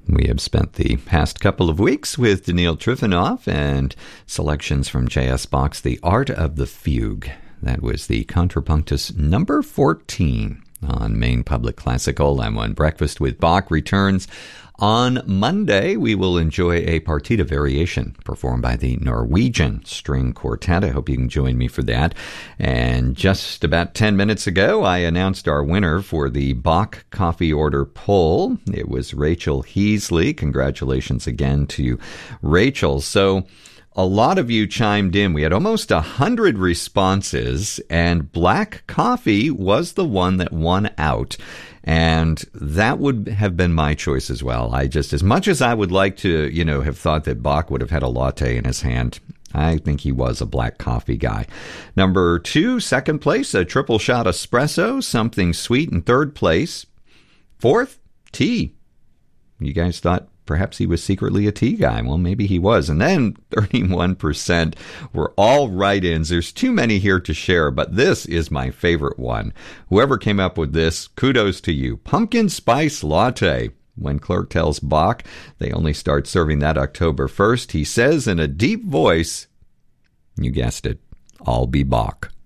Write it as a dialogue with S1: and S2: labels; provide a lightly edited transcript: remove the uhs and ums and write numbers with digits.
S1: We have spent the past couple of weeks with Daniil Trifonov and selections from J.S. Bach's The Art of the Fugue. That was the Contrapunctus number 14 on Maine Public Classical. And when Breakfast with Bach returns on Monday, we will enjoy a partita variation performed by the Norwegian String Quartet. I hope you can join me for that. And just about 10 minutes ago, I announced our winner for the Bach coffee order poll. It was Rachel Heasley. Congratulations again to Rachel. So a lot of you chimed in. We had almost 100 responses, and black coffee was the one that won out. And that would have been my choice as well. As much as I would like to, have thought that Bach would have had a latte in his hand, I think he was a black coffee guy. Number 2, second place, a triple shot espresso, something sweet in third place. Fourth, tea. You guys thought perhaps he was secretly a tea guy. Well, maybe he was. And then 31% were all write-ins. There's too many here to share, but this is my favorite one. Whoever came up with this, kudos to you. Pumpkin spice latte. When Clerk tells Bach they only start serving that October 1st, he says in a deep voice, you guessed it, I'll be Bach.